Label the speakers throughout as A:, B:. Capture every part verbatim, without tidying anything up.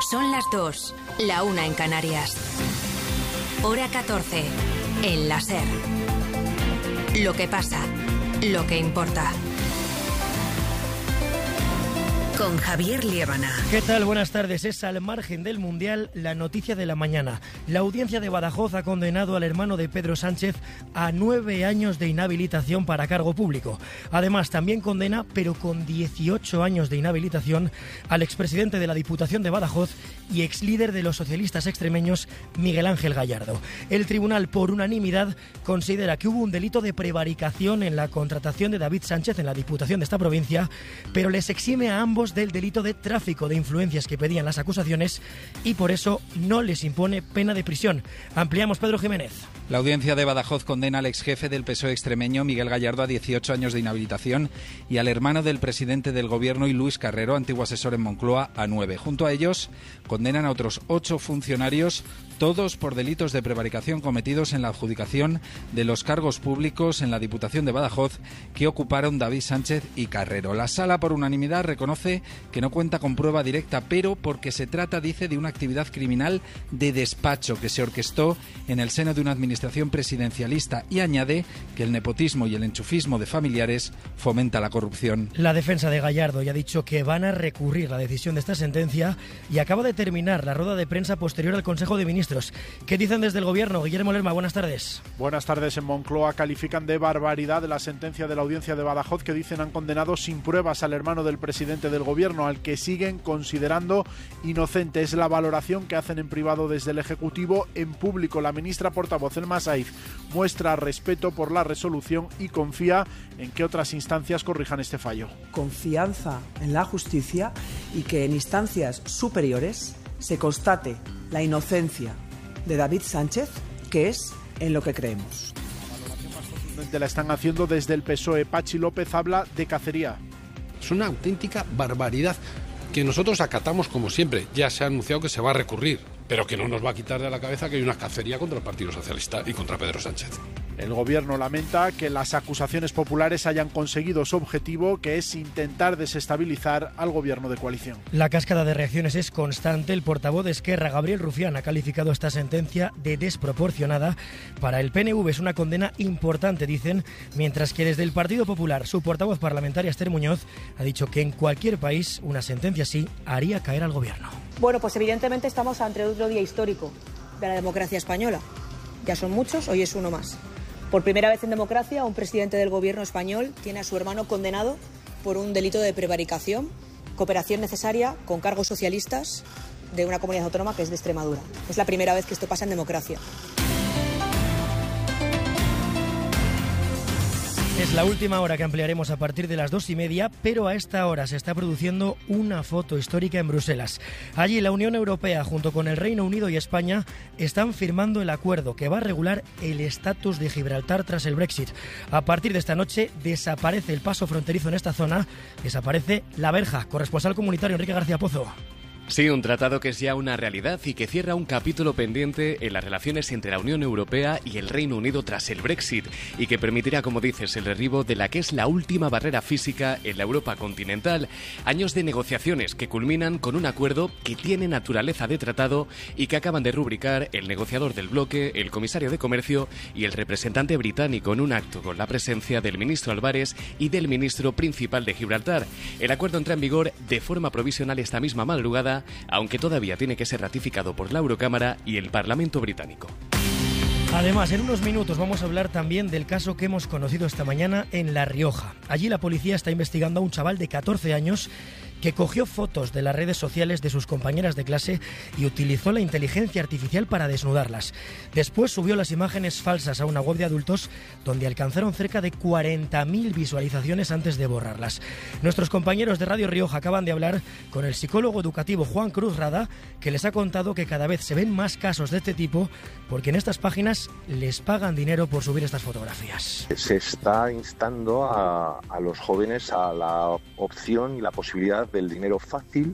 A: Son las dos, la una en Canarias. Hora catorce, en la SER. Lo que pasa, lo que importa. Con Javier Liébana.
B: ¿Qué tal? Buenas tardes. Es al margen del Mundial la noticia de la mañana. La audiencia de Badajoz ha condenado al hermano de Pedro Sánchez a nueve años de inhabilitación para cargo público. Además, también condena, pero con dieciocho años de inhabilitación, al expresidente de la Diputación de Badajoz y exlíder de los socialistas extremeños, Miguel Ángel Gallardo. El tribunal, por unanimidad, considera que hubo un delito de prevaricación en la contratación de David Sánchez en la Diputación de esta provincia, pero les exime a ambos del delito de tráfico de influencias que pedían las acusaciones y por eso no les impone pena de prisión. Ampliamos, Pedro Jiménez.
C: La audiencia de Badajoz condena al exjefe del P S O E extremeño, Miguel Gallardo, a dieciocho años de inhabilitación y al hermano del presidente del Gobierno y Luis Carrero, antiguo asesor en Moncloa, a nueve. Junto a ellos condenan a otros ocho funcionarios, todos por delitos de prevaricación cometidos en la adjudicación de los cargos públicos en la Diputación de Badajoz que ocuparon David Sánchez y Carrero. La Sala, por unanimidad, reconoce que no cuenta con prueba directa, pero porque se trata, dice, de una actividad criminal de despacho que se orquestó en el seno de una administración presidencialista y añade que el nepotismo y el enchufismo de familiares fomenta la corrupción.
B: La defensa de Gallardo ya ha dicho que van a recurrir la decisión de esta sentencia y acaba de terminar la rueda de prensa posterior al Consejo de Ministros. ¿Qué dicen desde el Gobierno? Guillermo Lerma, buenas tardes.
D: Buenas tardes. En Moncloa califican de barbaridad la sentencia de la audiencia de Badajoz que dicen han condenado sin pruebas al hermano del presidente del Gobierno, al que siguen considerando inocente. Es la valoración que hacen en privado desde el Ejecutivo. En público, la ministra portavoz, Elma Saif, muestra respeto por la resolución y confía en que otras instancias corrijan este fallo.
E: Confianza en la justicia y que en instancias superiores se constate la inocencia de David Sánchez, que es en lo que creemos.
D: La valoración más contundente la están haciendo desde el P S O E. Pachi López habla de cacería.
F: Es una auténtica barbaridad que nosotros acatamos como siempre. Ya se ha anunciado que se va a recurrir, pero que no nos va a quitar de la cabeza que hay una cacería contra el Partido Socialista y contra Pedro Sánchez.
D: El Gobierno lamenta que las acusaciones populares hayan conseguido su objetivo, que es intentar desestabilizar al Gobierno de coalición.
B: La cascada de reacciones es constante. El portavoz de Esquerra, Gabriel Rufián, ha calificado esta sentencia de desproporcionada. Para el P N V es una condena importante, dicen, mientras que desde el Partido Popular, su portavoz parlamentaria, Esther Muñoz, ha dicho que en cualquier país una sentencia así haría caer al Gobierno.
G: Bueno, pues evidentemente estamos ante otro día histórico de la democracia española. Ya son muchos, hoy es uno más. Por primera vez en democracia, un presidente del Gobierno español tiene a su hermano condenado por un delito de prevaricación, cooperación necesaria con cargos socialistas de una comunidad autónoma que es de Extremadura. Es la primera vez que esto pasa en democracia.
B: Es la última hora que ampliaremos a partir de las dos y media, pero a esta hora se está produciendo una foto histórica en Bruselas. Allí la Unión Europea, junto con el Reino Unido y España, están firmando el acuerdo que va a regular el estatus de Gibraltar tras el Brexit. A partir de esta noche desaparece el paso fronterizo en esta zona, desaparece la verja. Corresponsal comunitario Enrique García Pozo.
H: Sí, un tratado que es ya una realidad y que cierra un capítulo pendiente en las relaciones entre la Unión Europea y el Reino Unido tras el Brexit y que permitirá, como dices, el derribo de la que es la última barrera física en la Europa continental. Años de negociaciones que culminan con un acuerdo que tiene naturaleza de tratado y que acaban de rubricar el negociador del bloque, el comisario de Comercio y el representante británico en un acto con la presencia del ministro Álvarez y del ministro principal de Gibraltar. El acuerdo entra en vigor de forma provisional esta misma madrugada, aunque todavía tiene que ser ratificado por la Eurocámara y el Parlamento británico.
B: Además, en unos minutos vamos a hablar también del caso que hemos conocido esta mañana en La Rioja. Allí la policía está investigando a un chaval de catorce años que cogió fotos de las redes sociales de sus compañeras de clase y utilizó la inteligencia artificial para desnudarlas. Después subió las imágenes falsas a una web de adultos donde alcanzaron cerca de cuarenta mil visualizaciones antes de borrarlas. Nuestros compañeros de Radio Rioja acaban de hablar con el psicólogo educativo Juan Cruz Rada, que les ha contado que cada vez se ven más casos de este tipo porque en estas páginas les pagan dinero por subir estas fotografías.
I: Se está instando a, a los jóvenes a la opción y la posibilidad del dinero fácil,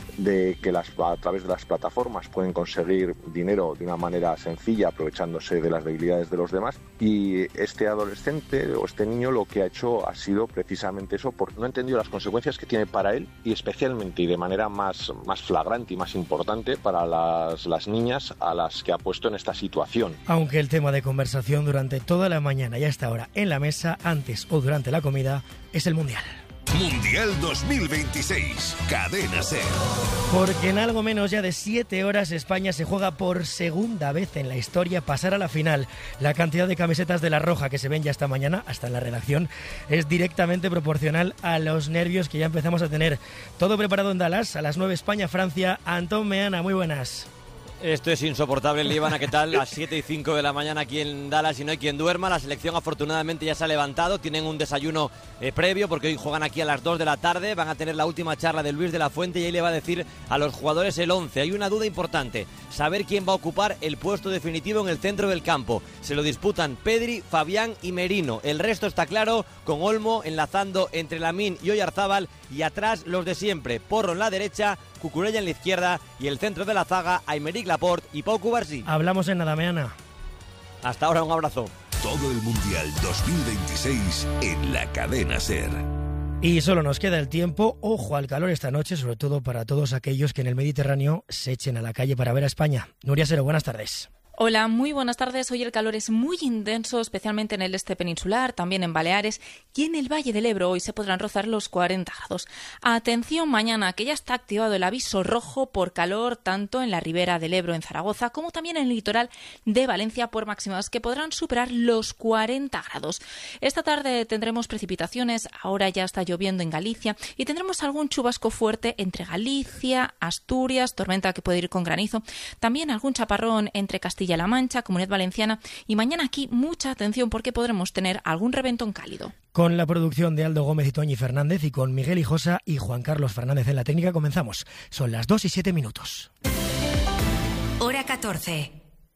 I: de que las, a través de las plataformas pueden conseguir dinero de una manera sencilla, aprovechándose de las debilidades de los demás. Y este adolescente o este niño lo que ha hecho ha sido precisamente eso, porque no ha entendido las consecuencias que tiene para él y especialmente y de manera más, más flagrante y más importante para las, las niñas a las que ha puesto en esta situación.
B: Aunque el tema de conversación durante toda la mañana y hasta ahora en la mesa, antes o durante la comida, es el Mundial.
J: Mundial dos mil veintiséis, Cadena SER.
B: Porque en algo menos ya de siete horas España se juega por segunda vez en la historia pasar a la final. La cantidad de camisetas de la Roja que se ven ya esta mañana, hasta en la redacción, es directamente proporcional a los nervios que ya empezamos a tener. Todo preparado en Dallas, a las nueve España-Francia. Antón Meana, muy buenas.
K: Esto es insoportable, Líbana, ¿qué tal? Las siete y cinco de la mañana aquí en Dallas y no hay quien duerma. La selección afortunadamente ya se ha levantado, tienen un desayuno eh, previo porque hoy juegan aquí a las dos de la tarde, van a tener la última charla de Luis de la Fuente y ahí le va a decir a los jugadores el once. Hay una duda importante, saber quién va a ocupar el puesto definitivo en el centro del campo. Se lo disputan Pedri, Fabián y Merino. El resto está claro, con Olmo enlazando entre Lamine y Oyarzábal y atrás los de siempre, Porro en la derecha, Cucurella en la izquierda y el centro de la zaga, Aymeric Laporte y Pau Cubarsí.
B: Hablamos en nada, Meana.
K: Hasta ahora, un abrazo.
J: Todo el Mundial dos mil veintiséis en la Cadena SER.
B: Y solo nos queda el tiempo. Ojo al calor esta noche, sobre todo para todos aquellos que en el Mediterráneo se echen a la calle para ver a España. Nuria Sero, buenas tardes.
L: Hola, muy buenas tardes. Hoy el calor es muy intenso, especialmente en el este peninsular, también en Baleares y en el Valle del Ebro. Hoy se podrán rozar los cuarenta grados. Atención mañana, que ya está activado el aviso rojo por calor, tanto en la ribera del Ebro en Zaragoza, como también en el litoral de Valencia por máximas que podrán superar los cuarenta grados. Esta tarde tendremos precipitaciones, ahora ya está lloviendo en Galicia y tendremos algún chubasco fuerte entre Galicia, Asturias, tormenta que puede ir con granizo, también algún chaparrón entre Castilla La Mancha, Comunidad Valenciana y mañana aquí mucha atención porque podremos tener algún reventón cálido.
B: Con la producción de Aldo Gómez y Toñi Fernández y con Miguel Hijosa y Juan Carlos Fernández en la técnica comenzamos. Son las dos y siete minutos.
A: Hora catorce.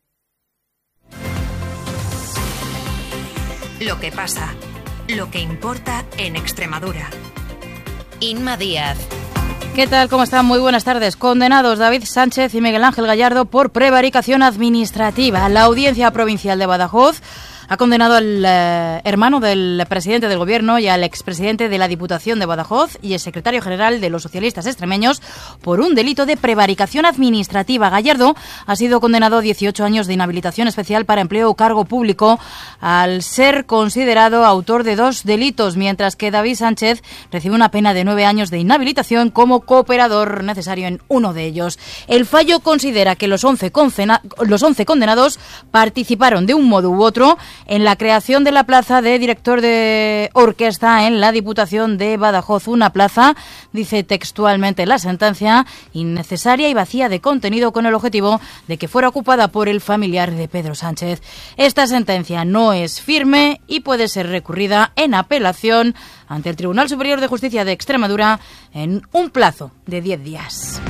A: Lo que pasa, lo que importa en Extremadura. Inma Díaz.
M: ¿Qué tal? ¿Cómo están? Muy buenas tardes. Condenados David Sánchez y Miguel Ángel Gallardo por prevaricación administrativa. La Audiencia Provincial de Badajoz ha condenado al eh, hermano del presidente del Gobierno y al expresidente de la Diputación de Badajoz y el secretario general de los socialistas extremeños por un delito de prevaricación administrativa. Gallardo ha sido condenado a dieciocho años de inhabilitación especial para empleo o cargo público al ser considerado autor de dos delitos, mientras que David Sánchez recibe una pena de nueve años de inhabilitación como cooperador necesario en uno de ellos. El fallo considera que los once, concena- los once condenados participaron de un modo u otro en la creación de la plaza de director de orquesta en la Diputación de Badajoz. Una plaza, dice textualmente la sentencia, innecesaria y vacía de contenido con el objetivo de que fuera ocupada por el familiar de Pedro Sánchez. Esta sentencia no es firme y puede ser recurrida en apelación ante el Tribunal Superior de Justicia de Extremadura en un plazo de diez días.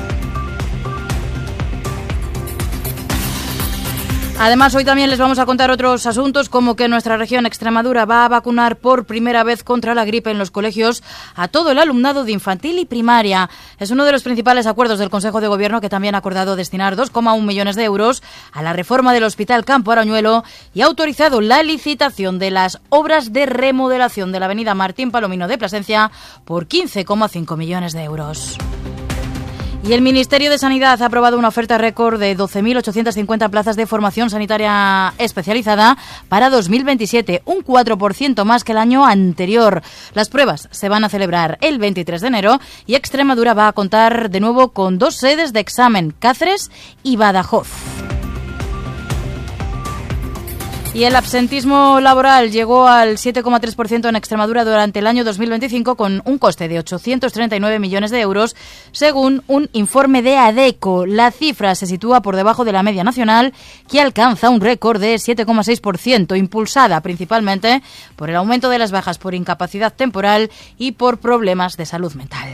M: Además, hoy también les vamos a contar otros asuntos, como que nuestra región Extremadura va a vacunar por primera vez contra la gripe en los colegios a todo el alumnado de infantil y primaria. Es uno de los principales acuerdos del Consejo de Gobierno, que también ha acordado destinar dos coma uno millones de euros a la reforma del Hospital Campo Arañuelo y ha autorizado la licitación de las obras de remodelación de la avenida Martín Palomino de Plasencia por quince coma cinco millones de euros. Y el Ministerio de Sanidad ha aprobado una oferta récord de doce mil ochocientas cincuenta plazas de formación sanitaria especializada para dos mil veintisiete, un cuatro por ciento más que el año anterior. Las pruebas se van a celebrar el veintitrés de enero y Extremadura va a contar de nuevo con dos sedes de examen, Cáceres y Badajoz. Y el absentismo laboral llegó al siete coma tres por ciento en Extremadura durante el año dos mil veinticinco, con un coste de ochocientos treinta y nueve millones de euros, según un informe de ADECO. La cifra se sitúa por debajo de la media nacional, que alcanza un récord de siete coma seis por ciento, impulsada principalmente por el aumento de las bajas por incapacidad temporal y por problemas de salud mental.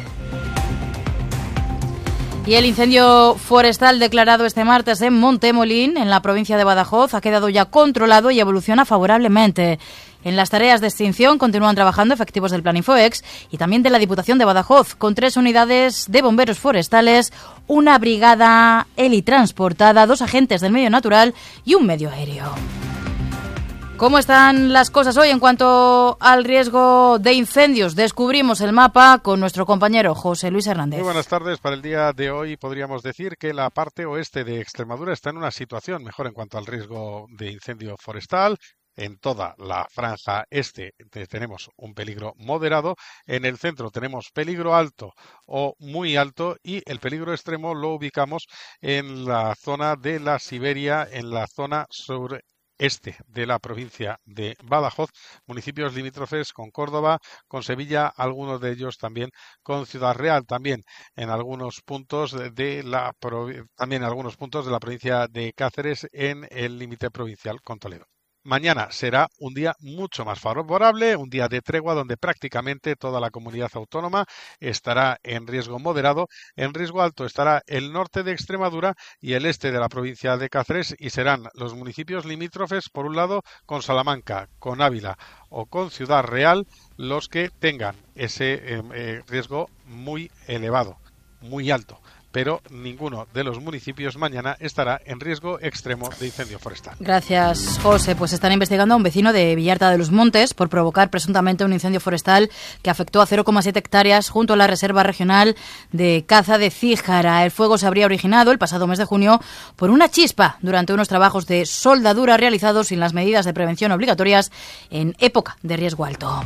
M: Y el incendio forestal declarado este martes en Montemolín, en la provincia de Badajoz, ha quedado ya controlado y evoluciona favorablemente. En las tareas de extinción continúan trabajando efectivos del Plan Infoex y también de la Diputación de Badajoz, con tres unidades de bomberos forestales, una brigada helitransportada, dos agentes del medio natural y un medio aéreo. ¿Cómo están las cosas hoy en cuanto al riesgo de incendios? Descubrimos el mapa con nuestro compañero José Luis Hernández.
N: Muy buenas tardes. Para el día de hoy podríamos decir que la parte oeste de Extremadura está en una situación mejor en cuanto al riesgo de incendio forestal. En toda la franja este tenemos un peligro moderado, en el centro tenemos peligro alto o muy alto y el peligro extremo lo ubicamos en la zona de la Siberia, en la zona sur este de la provincia de Badajoz, municipios limítrofes con Córdoba, con Sevilla, algunos de ellos también con Ciudad Real, también en algunos puntos de la también en algunos puntos de la provincia de Cáceres en el límite provincial con Toledo. Mañana será un día mucho más favorable, un día de tregua donde prácticamente toda la comunidad autónoma estará en riesgo moderado. En riesgo alto estará el norte de Extremadura y el este de la provincia de Cáceres y serán los municipios limítrofes, por un lado, con Salamanca, con Ávila o con Ciudad Real, los que tengan ese eh, eh, riesgo muy elevado, muy alto. Pero ninguno de los municipios mañana estará en riesgo extremo de incendio forestal.
M: Gracias, José. Pues están investigando a un vecino de Villarta de los Montes por provocar presuntamente un incendio forestal que afectó a cero coma siete hectáreas junto a la Reserva Regional de Caza de Cíjara. El fuego se habría originado el pasado mes de junio por una chispa durante unos trabajos de soldadura realizados sin las medidas de prevención obligatorias en época de riesgo alto.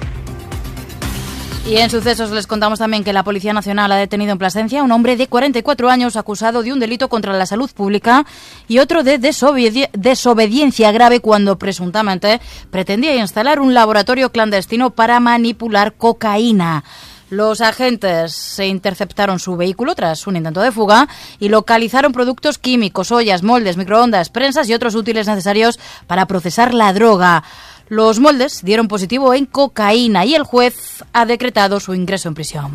M: Y en sucesos les contamos también que la Policía Nacional ha detenido en Plasencia a un hombre de cuarenta y cuatro años acusado de un delito contra la salud pública y otro de desobedi- desobediencia grave cuando presuntamente pretendía instalar un laboratorio clandestino para manipular cocaína. Los agentes se interceptaron su vehículo tras un intento de fuga y localizaron productos químicos, ollas, moldes, microondas, prensas y otros útiles necesarios para procesar la droga. Los moldes dieron positivo en cocaína y el juez ha decretado su ingreso en prisión.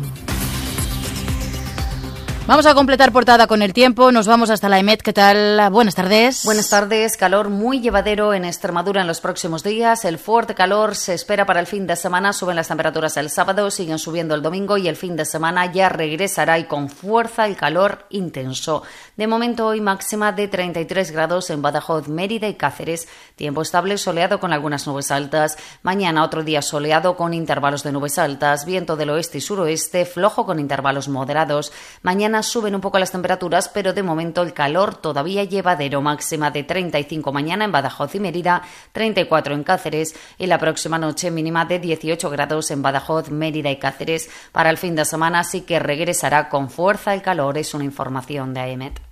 M: Vamos a completar portada con el tiempo. Nos vamos hasta la EMET. ¿Qué tal? Buenas tardes.
O: Buenas tardes. Calor muy llevadero en Extremadura en los próximos días. El fuerte calor se espera para el fin de semana. Suben las temperaturas el sábado, siguen subiendo el domingo y el fin de semana ya regresará y con fuerza el calor intenso. De momento hoy máxima de treinta y tres grados en Badajoz, Mérida y Cáceres. Tiempo estable soleado con algunas nubes altas. Mañana otro día soleado con intervalos de nubes altas. Viento del oeste y suroeste flojo con intervalos moderados. Mañana suben un poco las temperaturas, pero de momento el calor todavía llevadero, máxima de treinta y cinco mañana en Badajoz y Mérida, treinta y cuatro en Cáceres y la próxima noche mínima de dieciocho grados en Badajoz, Mérida y Cáceres. Para el fin de semana sí que regresará con fuerza el calor, es una información de A E M E T.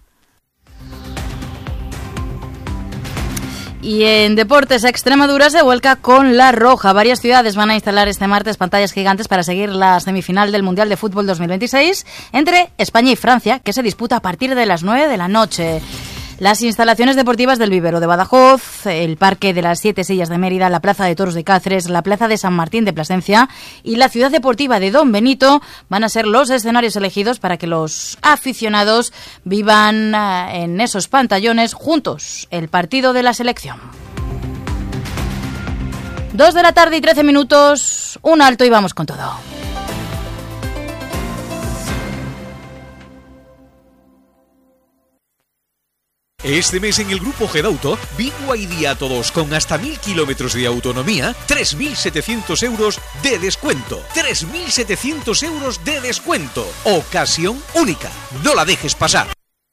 M: Y en deportes, Extremadura se vuelca con la roja. Varias ciudades van a instalar este martes pantallas gigantes para seguir la semifinal del Mundial de Fútbol dos mil veintiséis entre España y Francia, que se disputa a partir de las nueve de la noche. Las instalaciones deportivas del Vivero de Badajoz, el Parque de las Siete Sillas de Mérida, la Plaza de Toros de Cáceres, la Plaza de San Martín de Plasencia y la Ciudad Deportiva de Don Benito van a ser los escenarios elegidos para que los aficionados vivan en esos pantallones juntos el partido de la selección. Dos de la tarde y trece minutos, un alto y vamos con todo.
P: Este mes en el Grupo Gedauto, Big Y D a todos con hasta mil kilómetros de autonomía, tres mil setecientos euros de descuento. tres mil setecientos euros de descuento. Ocasión única. No la dejes pasar.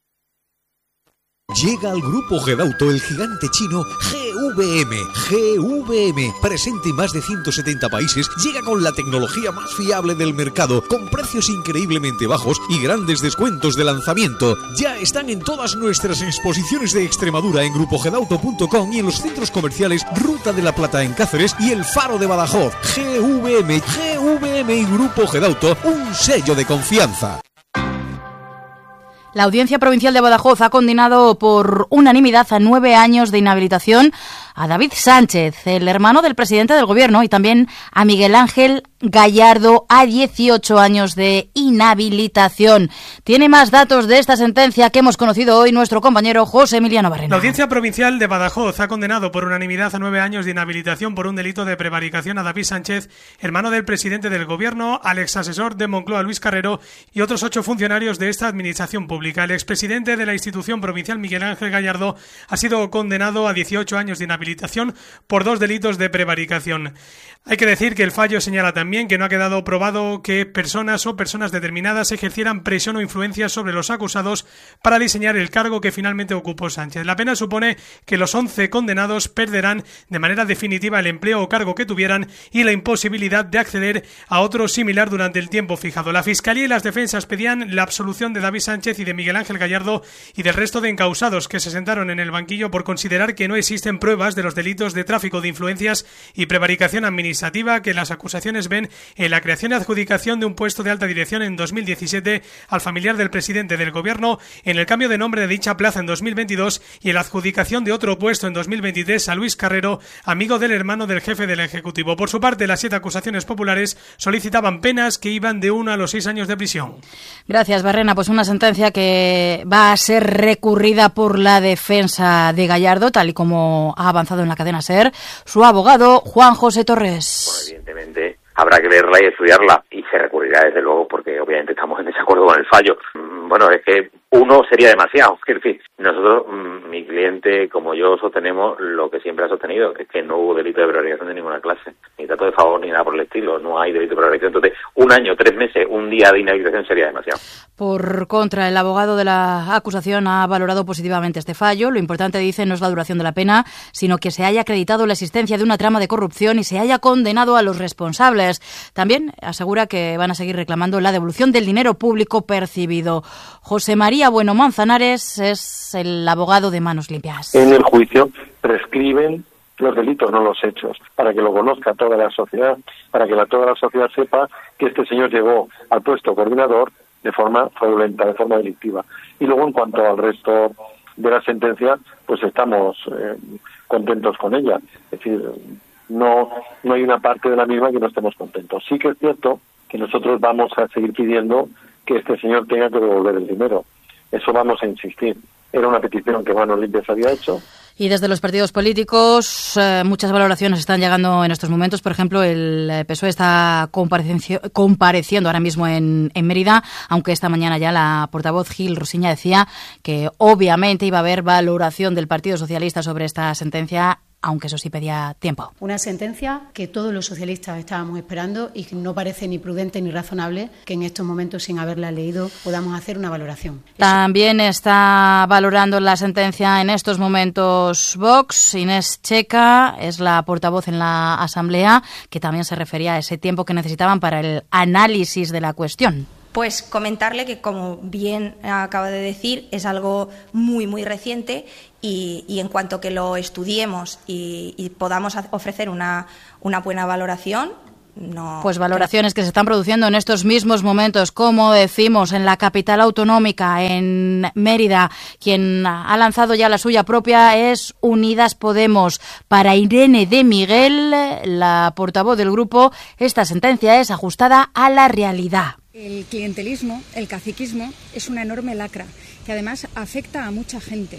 P: Llega al Grupo Gedauto el gigante chino G V M. G V M, presente en más de ciento setenta países, llega con la tecnología más fiable del mercado, con precios increíblemente bajos y grandes descuentos de lanzamiento. Ya están en todas nuestras exposiciones de Extremadura en grupo gedauto punto com y en los centros comerciales Ruta de la Plata en Cáceres y El Faro de Badajoz. G V M, G V M y Grupo Gedauto, un sello de confianza.
M: La Audiencia Provincial de Badajoz ha condenado por unanimidad a nueve años de inhabilitación a David Sánchez, el hermano del presidente del Gobierno, y también a Miguel Ángel Gallardo, a dieciocho años de inhabilitación. Tiene más datos de esta sentencia que hemos conocido hoy nuestro compañero José Emiliano Barrena.
Q: La Audiencia Provincial de Badajoz ha condenado por unanimidad a nueve años de inhabilitación por un delito de prevaricación a David Sánchez, hermano del presidente del Gobierno, al exasesor de Moncloa Luis Carrero y otros ocho funcionarios de esta administración pública. El expresidente de la institución provincial, Miguel Ángel Gallardo, ha sido condenado a dieciocho años de inhabilitación por dos delitos de prevaricación. Hay que decir que el fallo señala también que no ha quedado probado que personas o personas determinadas ejercieran presión o influencia sobre los acusados para diseñar el cargo que finalmente ocupó Sánchez. La pena supone que los once condenados perderán de manera definitiva el empleo o cargo que tuvieran y la imposibilidad de acceder a otro similar durante el tiempo fijado. La Fiscalía y las defensas pedían la absolución de David Sánchez y de Miguel Ángel Gallardo y del resto de encausados que se sentaron en el banquillo por considerar que no existen pruebas de los delitos de tráfico de influencias y prevaricación administrativa que las acusaciones ven en la creación y adjudicación de un puesto de alta dirección en dos mil diecisiete al familiar del presidente del Gobierno, en el cambio de nombre de dicha plaza en dos mil veintidós y en la adjudicación de otro puesto en dos mil veintitrés a Luis Carrero, amigo del hermano del jefe del Ejecutivo. Por su parte, las siete acusaciones populares solicitaban penas que iban de uno a los seis años de prisión.
M: Gracias, Barrena. Pues una sentencia que va a ser recurrida por la defensa de Gallardo, tal y como ha avanzado en la cadena SER su abogado Juan José Torres.
R: Bueno, evidentemente habrá que leerla y estudiarla y se recurrirá desde luego porque obviamente estamos en desacuerdo con el fallo. Bueno, es que uno sería demasiado. Es decir, nosotros, mi cliente como yo sostenemos lo que siempre ha sostenido, es que no hubo delito de prevaricación de ninguna clase, ni trato de favor ni nada por el estilo, no hay delito de prevaricación. Entonces, un año, tres meses, un día de inhabilitación sería demasiado.
M: Por contra, el abogado de la acusación ha valorado positivamente este fallo. Lo importante, dice, no es la duración de la pena, sino que se haya acreditado la existencia de una trama de corrupción y se haya condenado a los responsables. También asegura que van a seguir reclamando la devolución del dinero público percibido. José María Bueno Manzanares es el abogado de Manos Limpias.
S: En el juicio prescriben los delitos, no los hechos, para que lo conozca toda la sociedad, para que la, toda la sociedad sepa que este señor llegó al puesto coordinador de forma fraudulenta, de forma delictiva. Y luego, en cuanto al resto de la sentencia, pues estamos eh, contentos con ella. Es decir, no, no hay una parte de la misma que no estemos contentos. Sí que es cierto que nosotros vamos a seguir pidiendo que este señor tenga que devolver el dinero. Eso vamos a insistir. Era una petición que Manos Limpias había hecho.
M: Y desde los partidos políticos eh, muchas valoraciones están llegando en estos momentos. Por ejemplo, el P S O E está compareciendo ahora mismo en, en Mérida, aunque esta mañana ya la portavoz Gil Rosiña decía que obviamente iba a haber valoración del Partido Socialista sobre esta sentencia, aunque eso sí pedía tiempo.
T: Una sentencia que todos los socialistas estábamos esperando y que no parece ni prudente ni razonable que en estos momentos, sin haberla leído, podamos hacer una valoración.
M: También está valorando la sentencia en estos momentos Vox. Inés Checa es la portavoz en la Asamblea, que también se refería a ese tiempo que necesitaban para el análisis de la cuestión.
U: Pues comentarle que, como bien acaba de decir, es algo muy, muy reciente y, y en cuanto que lo estudiemos y, y podamos ofrecer una, una buena valoración, no...
M: Pues valoraciones que se están produciendo en estos mismos momentos, como decimos, en la capital autonómica, en Mérida. Quien ha lanzado ya la suya propia es Unidas Podemos. Para Irene de Miguel, la portavoz del grupo, esta sentencia es ajustada a la realidad.
V: El clientelismo, el caciquismo, es una enorme lacra que además afecta a mucha gente.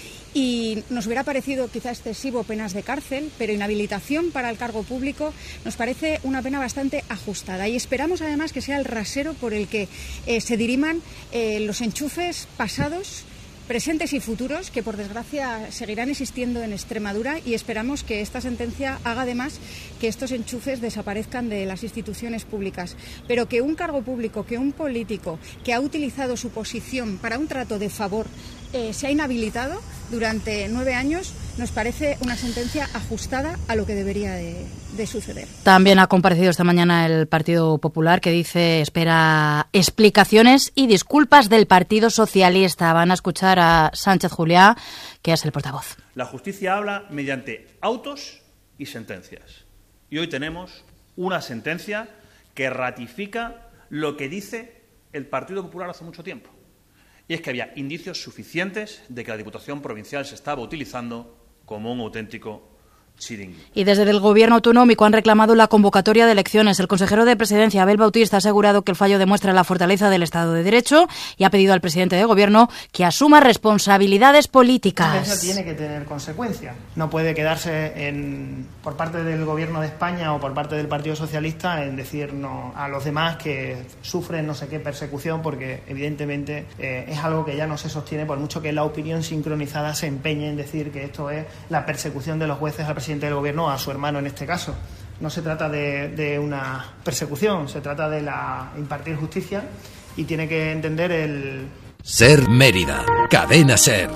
V: Y nos hubiera parecido quizá excesivo penas de cárcel, pero inhabilitación para el cargo público nos parece una pena bastante ajustada. Y esperamos además que sea el rasero por el que eh, se diriman eh, los enchufes pasados, presentes y futuros, que por desgracia seguirán existiendo en Extremadura, y esperamos que esta sentencia haga además que estos enchufes desaparezcan de las instituciones públicas. Pero que un cargo público, que un político que ha utilizado su posición para un trato de favor eh, se ha inhabilitado durante nueve años, nos parece una sentencia ajustada a lo que debería de, de suceder.
M: También ha comparecido esta mañana el Partido Popular, que dice espera explicaciones y disculpas del Partido Socialista. Van a escuchar a Sánchez Juliá, que es el portavoz.
W: La justicia habla mediante autos y sentencias. Y hoy tenemos una sentencia que ratifica lo que dice el Partido Popular hace mucho tiempo. Y es que había indicios suficientes de que la Diputación Provincial se estaba utilizando como un auténtico chiringuito.
M: Y desde el Gobierno autonómico han reclamado la convocatoria de elecciones. El consejero de Presidencia, Abel Bautista, ha asegurado que el fallo demuestra la fortaleza del Estado de Derecho y ha pedido al presidente de Gobierno que asuma responsabilidades políticas.
C: La sentencia tiene que tener consecuencias. No puede quedarse en, por parte del Gobierno de España o por parte del Partido Socialista en decir no a los demás que sufren no sé qué persecución, porque evidentemente eh, es algo que ya no se sostiene, por mucho que la opinión sincronizada se empeñe en decir que esto es la persecución de los jueces al presidente del Gobierno, a su hermano en este caso. No se trata de, de una persecución, se trata de la impartir justicia y tiene que entender el...
J: Ser Mérida, Cadena Ser.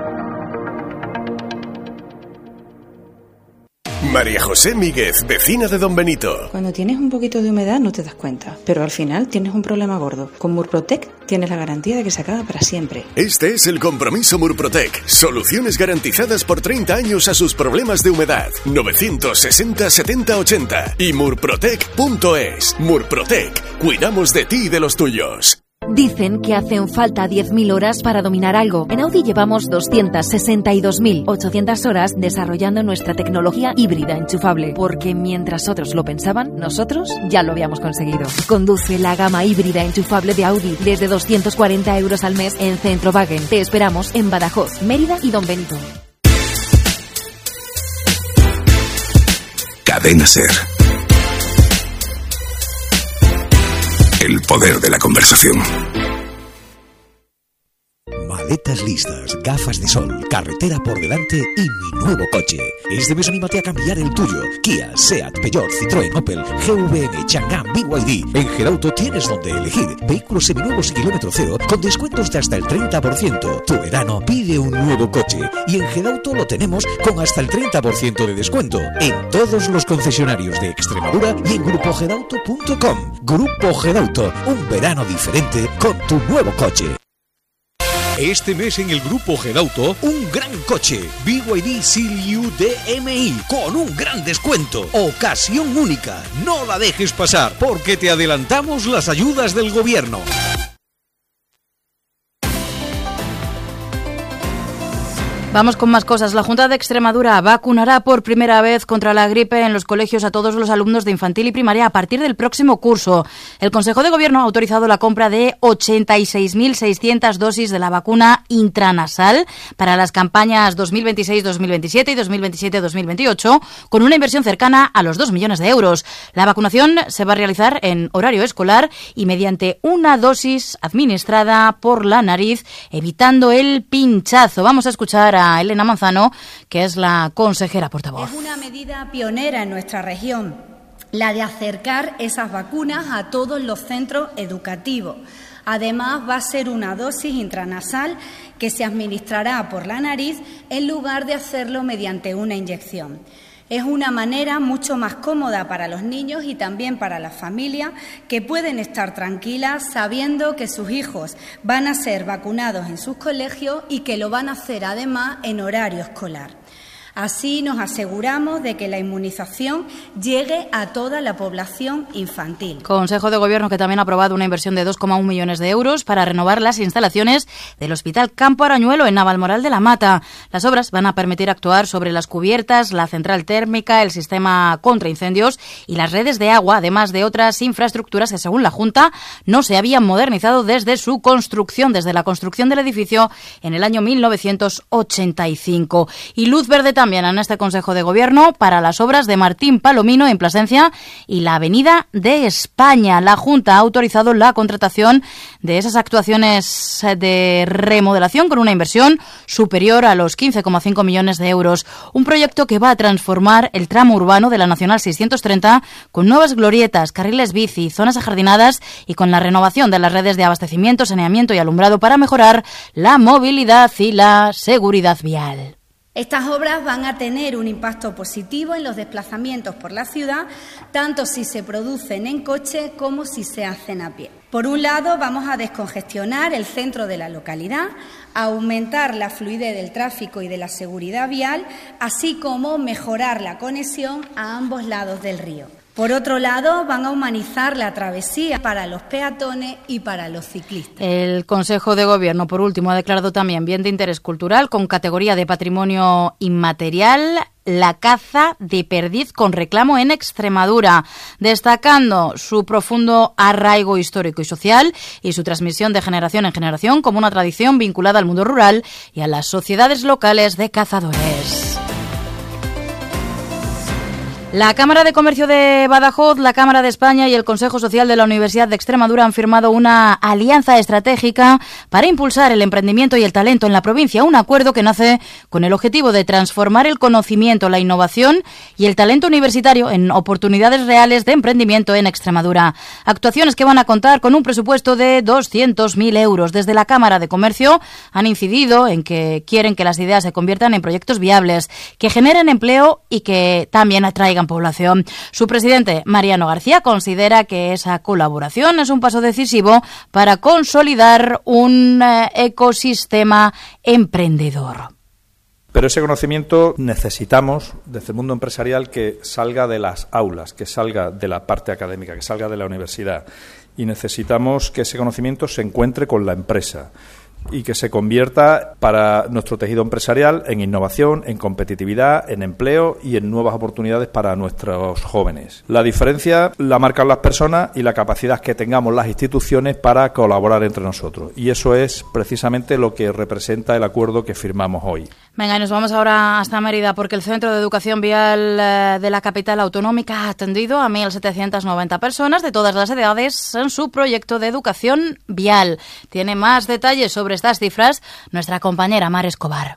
E: María José Míguez, vecina de Don Benito.
F: Cuando tienes un poquito de humedad no te das cuenta, pero al final tienes un problema gordo. Con Murprotec tienes la garantía de que se acaba para siempre.
E: Este es el compromiso Murprotec. Soluciones garantizadas por treinta años a sus problemas de humedad. novecientos sesenta setenta ochenta y murprotec punto es. Murprotec. Cuidamos de ti y de los tuyos.
X: Dicen que hacen falta diez mil horas para dominar algo. En Audi llevamos doscientas sesenta y dos mil ochocientas horas desarrollando nuestra tecnología híbrida enchufable. Porque mientras otros lo pensaban, nosotros ya lo habíamos conseguido. Conduce la gama híbrida enchufable de Audi desde doscientos cuarenta euros al mes en Centrowagen. Te esperamos en Badajoz, Mérida y Don Benito.
J: Cadena Ser. El poder de la conversación. Maletas listas, gafas de sol, carretera por delante y mi nuevo coche. Este mes anímate a cambiar el tuyo. Kia, Seat, Peugeot, Citroën, Opel, G V M, Chang'an, B Y D. En Gerauto tienes donde elegir. Vehículos seminuevos y kilómetro cero con descuentos de hasta el treinta por ciento. Tu verano pide un nuevo coche. Y en Gerauto lo tenemos con hasta el treinta por ciento de descuento. En todos los concesionarios de Extremadura y en grupo gerauto punto com. Grupo Gerauto, un verano diferente con tu nuevo coche. Este mes en el Grupo Gedauto, un gran coche, B Y D Seal U D M I, con un gran descuento. Ocasión única, no la dejes pasar, porque te adelantamos las ayudas del gobierno.
M: Vamos con más cosas. La Junta de Extremadura vacunará por primera vez contra la gripe en los colegios a todos los alumnos de infantil y primaria a partir del próximo curso. El Consejo de Gobierno ha autorizado la compra de ochenta y seis mil seiscientas dosis de la vacuna intranasal para las campañas dos mil veintiséis dos mil veintisiete y dos mil veintisiete dos mil veintiocho, con una inversión cercana a los dos millones de euros. La vacunación se va a realizar en horario escolar y mediante una dosis administrada por la nariz, evitando el pinchazo. Vamos a escuchar a a Elena Manzano, que es la consejera portavoz.
Y: Es una medida pionera en nuestra región, la de acercar esas vacunas a todos los centros educativos. Además, va a ser una dosis intranasal que se administrará por la nariz en lugar de hacerlo mediante una inyección. Es una manera mucho más cómoda para los niños y también para las familias, que pueden estar tranquilas sabiendo que sus hijos van a ser vacunados en sus colegios y que lo van a hacer además en horario escolar. Así nos aseguramos de que la inmunización llegue a toda la población infantil.
M: Consejo de Gobierno que también ha aprobado una inversión de dos coma uno millones de euros para renovar las instalaciones del Hospital Campo Arañuelo en Navalmoral de la Mata. Las obras van a permitir actuar sobre las cubiertas, la central térmica, el sistema contra incendios y las redes de agua, además de otras infraestructuras que, según la Junta, no se habían modernizado desde su construcción, desde la construcción del edificio en el año mil novecientos ochenta y cinco. Y luz verde también en este Consejo de Gobierno para las obras de Martín Palomino en Plasencia y la Avenida de España. La Junta ha autorizado la contratación de esas actuaciones de remodelación con una inversión superior a los quince coma cinco millones de euros. Un proyecto que va a transformar el tramo urbano de la Nacional seiscientos treinta con nuevas glorietas, carriles bici, zonas ajardinadas y con la renovación de las redes de abastecimiento, saneamiento y alumbrado para mejorar la movilidad y la seguridad vial.
Y: Estas obras van a tener un impacto positivo en los desplazamientos por la ciudad, tanto si se producen en coche como si se hacen a pie. Por un lado, vamos a descongestionar el centro de la localidad, a aumentar la fluidez del tráfico y de la seguridad vial, así como mejorar la conexión a ambos lados del río. Por otro lado, van a humanizar la travesía para los peatones y para los ciclistas.
M: El Consejo de Gobierno, por último, ha declarado también bien de interés cultural con categoría de patrimonio inmaterial la caza de perdiz con reclamo en Extremadura, destacando su profundo arraigo histórico y social y su transmisión de generación en generación como una tradición vinculada al mundo rural y a las sociedades locales de cazadores. La Cámara de Comercio de Badajoz, la Cámara de España y el Consejo Social de la Universidad de Extremadura han firmado una alianza estratégica para impulsar el emprendimiento y el talento en la provincia, un acuerdo que nace con el objetivo de transformar el conocimiento, la innovación y el talento universitario en oportunidades reales de emprendimiento en Extremadura. Actuaciones que van a contar con un presupuesto de doscientos mil euros. Desde la Cámara de Comercio han incidido en que quieren que las ideas se conviertan en proyectos viables, que generen empleo y que también atraigan población. Su presidente, Mariano García, considera que esa colaboración es un paso decisivo para consolidar un eh, ecosistema emprendedor.
D: Pero ese conocimiento necesitamos, desde el mundo empresarial, que salga de las aulas, que salga de la parte académica, que salga de la universidad. Y necesitamos que ese conocimiento se encuentre con la empresa y que se convierta para nuestro tejido empresarial en innovación, en competitividad, en empleo y en nuevas oportunidades para nuestros jóvenes. La diferencia la marcan las personas y la capacidad que tengamos las instituciones para colaborar entre nosotros. Y eso es precisamente lo que representa el acuerdo que firmamos hoy.
M: Venga, y nos vamos ahora hasta Mérida, porque el Centro de Educación Vial de la capital autonómica ha atendido a mil setecientas noventa personas de todas las edades en su proyecto de educación vial. Tiene más detalles sobre estas cifras nuestra compañera Mar Escobar.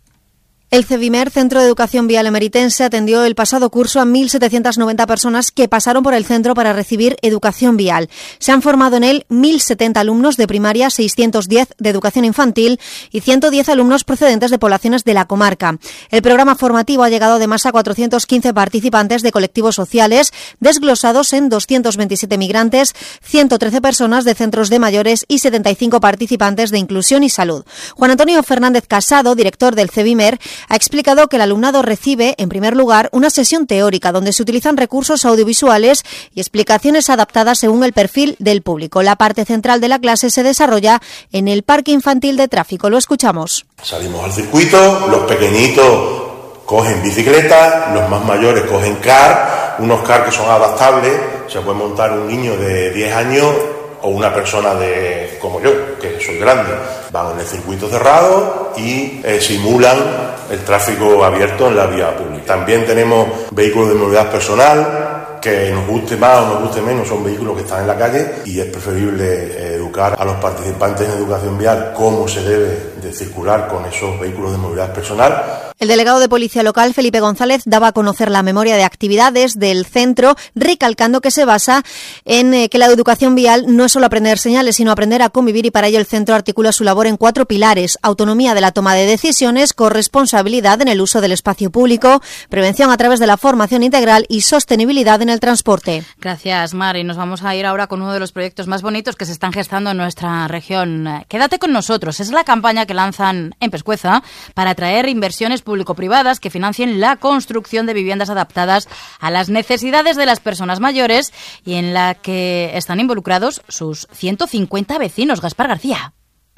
G: El CEVIMER, Centro de Educación Vial Emeritense, atendió el pasado curso a mil setecientas noventa personas que pasaron por el centro para recibir educación vial. Se han formado en él mil setenta alumnos de primaria, seiscientos diez de educación infantil y ciento diez alumnos procedentes de poblaciones de la comarca. El programa formativo ha llegado además a cuatrocientos quince participantes de colectivos sociales, desglosados en doscientos veintisiete migrantes, ciento trece personas de centros de mayores y setenta y cinco participantes de inclusión y salud. Juan Antonio Fernández Casado, director del CEVIMER, ha explicado que el alumnado recibe, en primer lugar, una sesión teórica donde se utilizan recursos audiovisuales y explicaciones adaptadas según el perfil del público. La parte central de la clase se desarrolla en el Parque Infantil de Tráfico. Lo escuchamos.
H: Salimos al circuito, los pequeñitos cogen bicicleta, los más mayores cogen car, unos car que son adaptables, se puede montar un niño de diez años o una persona de como yo, que soy grande. Van en el circuito cerrado y eh, simulan el tráfico abierto en la vía pública. También tenemos vehículos de movilidad personal, que nos guste más o nos guste menos, son vehículos que están en la calle y es preferible eh, educar a los participantes en educación vial cómo se debe de circular con esos vehículos de movilidad personal.
G: El delegado de Policía Local, Felipe González, daba a conocer la memoria de actividades del centro, recalcando que se basa en eh, que la educación vial no es solo aprender señales, sino aprender a convivir, y para ello el centro articula su labor en cuatro pilares: autonomía de la toma de decisiones, corresponsabilidad en el uso del espacio público, prevención a través de la formación integral y sostenibilidad en el transporte.
M: Gracias, Mari. Nos vamos a ir ahora con uno de los proyectos más bonitos que se están gestando en nuestra región. Quédate con nosotros. Es la campaña que lanzan en Pescueza para atraer inversiones público-privadas que financien la construcción de viviendas adaptadas a las necesidades de las personas mayores y en la que están involucrados sus ciento cincuenta vecinos. Gaspar García.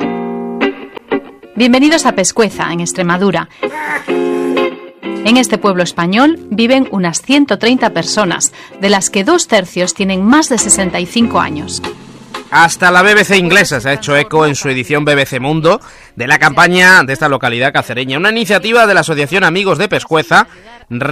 I: Bienvenidos a Pescueza, en Extremadura. En este pueblo español viven unas ciento treinta personas, de las que dos tercios tienen más de sesenta y cinco años.
K: Hasta la B B C inglesa se ha hecho eco en su edición B B C Mundo de la campaña de esta localidad cacereña, una iniciativa de la Asociación Amigos de Pescueza